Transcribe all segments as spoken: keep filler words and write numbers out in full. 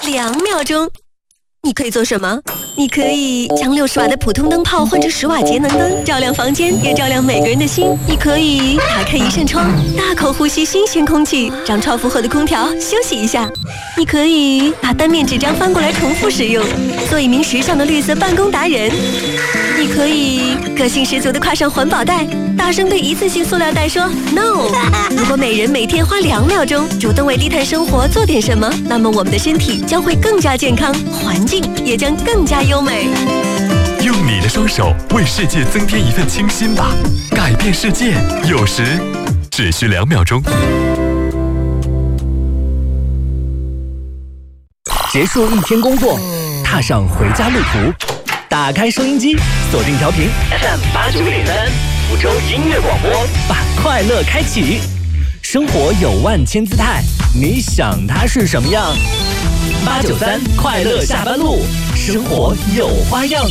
两秒钟。你可以做什么？你可以将六十瓦的普通灯泡换成十瓦节能灯，照亮房间，也照亮每个人的心。你可以打开一扇窗，大口呼吸新鲜空气，让超负荷的空调休息一下。你可以把单面纸张翻过来重复使用，做一名时尚的绿色办公达人。你可以个性十足地挎上环保袋，大声对一次性塑料袋说 no。 如果每人每天花两秒钟主动为低碳生活做点什么，那么我们的身体将会更加健康，环境也将更加优美。 用你的双手为世界增添一份清新吧，改变世界有时只需两秒钟。 结束一天工作，踏上回家路途，打开收音机，锁定调频 F M 八九点三，福州音乐广播，把快乐开启。生活有万千姿态，你想它是什么样？八九三快乐下班路，生活有花样。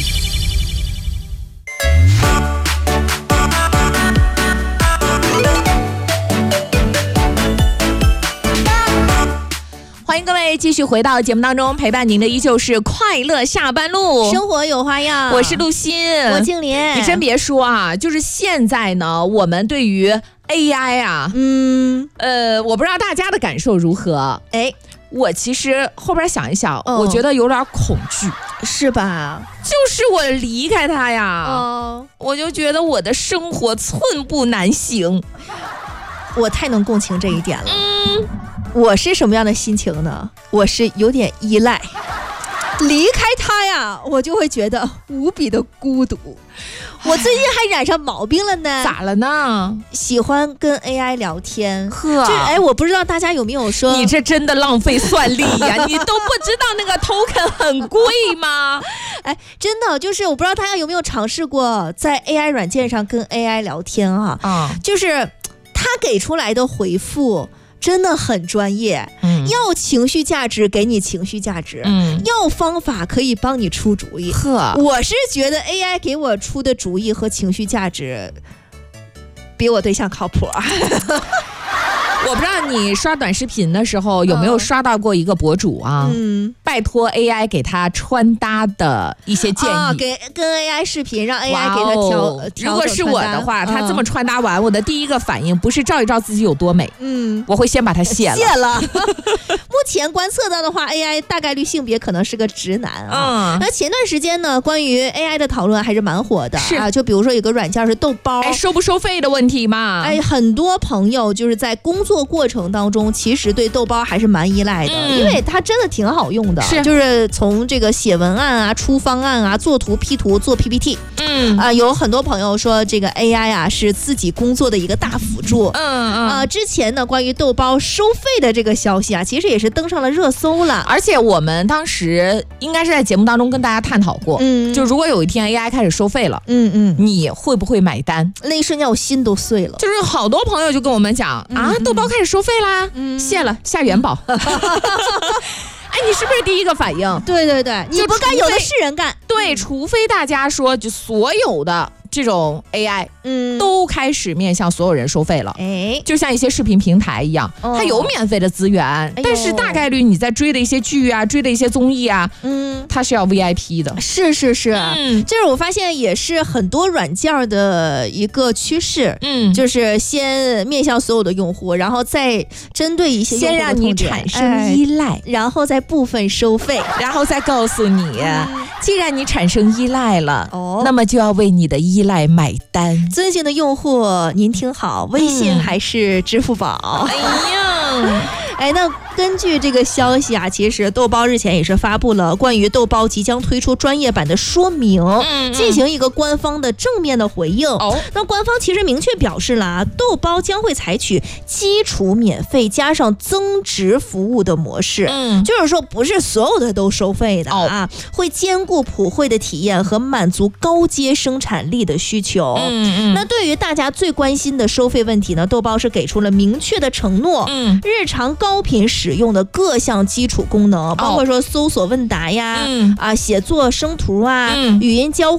欢迎各位继续回到节目当中，陪伴您的依旧是快乐下班路， 生活有花样。 我是陆欣， 我静莲。 你真别说啊，就是现在呢，我们对于 A I 啊， 嗯， 呃，我不知道大家的感受如何。 哎， 我其实后边想一想， 哦、 我觉得有点恐惧， 是吧？ 就是我离开他呀， 哦， 我就觉得我的生活寸步难行。 我太能共情这一点了。 嗯。 我是什么样的心情呢？我是有点依赖，离开他呀，我就会觉得无比的孤独。我最近还染上毛病了呢。 咋了呢？ 喜欢跟 A I 聊天。 呵， 就哎，我不知道大家有没有说， 你这真的浪费算力呀！你都不知道那个 token 很贵吗？ 哎，真的就是我不知道大家有没有尝试过在 A I 软件上跟 A I 聊天啊？ 啊、 嗯，就是他给出来的回复真的很专业，嗯，要情绪价值给你情绪价值，嗯，要方法可以帮你出主意。 呵， 我是觉得 A I 给我出的主意和情绪价值比我对象靠谱啊。 我不知道你刷短视频的时候有没有刷到过一个博主啊？嗯，拜托 A I 给他穿搭的一些建议， 哦、给跟 A I 视频让 A I 给他调。 哦、如果是我的话，他这么穿搭完，嗯、我的第一个反应不是照一照自己有多美，嗯，我会先把它卸了。 卸了。目前观测到的话 ，A I 大概率性别可能是个直男啊。那、嗯、前段时间呢，关于 A I 的讨论还是蛮火的， 是啊，就比如说有个软件是豆包， 哎，收不收费的问题嘛？ 哎，很多朋友就是在工作过程当中，其实对豆包还是蛮依赖的，嗯、因为它真的挺好用的， 是就是从这个写文案啊、出方案啊、做图、P 图、做 P P T， 嗯啊、呃，有很多朋友说这个 A I 啊是自己工作的一个大辅助，嗯嗯啊、呃，之前呢关于豆包收费的这个消息啊，其实也是登上了热搜了， 而且我们当时应该是在节目当中跟大家探讨过，嗯，就如果有一天 A I 开始收费了，嗯嗯，你会不会买单？ 那一瞬间我心都碎了， 就是好多朋友就跟我们讲、嗯、啊，豆包开始收费啦，嗯，谢了，下元宝。哎，你是不是第一个反应？ 对对对，你不干有的是人干。 对，除非大家说，就所有的这种 A I， 嗯，都开始面向所有人收费了。哎，就像一些视频平台一样，哦、它有免费的资源、哎，但是大概率你在追的一些剧啊、追的一些综艺啊，嗯，它是要 V I P 的。 是是是，嗯，这是我发现也是很多软件的一个趋势，嗯，就是先面向所有的用户，然后再针对一些用户的先让你产生依赖， 哎、然后再部分收费， 然后再告诉你，嗯、既然你产生依赖了，哦，那么就要为你的依赖买单。 尊敬的用户，您听好，微信还是支付宝？嗯、哎呀，哎，那根据这个消息啊，其实豆包日前也是发布了关于豆包即将推出专业版的说明，嗯、进行一个官方的正面的回应。哦，那官方其实明确表示了啊，豆包将会采取基础免费加上增值服务的模式，嗯，就是说不是所有的都收费的啊，哦、会兼顾普惠的体验和满足高阶生产力的需求。嗯嗯，那对于大家最关心的收费问题呢，豆包是给出了明确的承诺，嗯，日常高频使用的各项基础功能，包括说搜索问答呀，嗯、啊，写作生图啊，嗯、语音交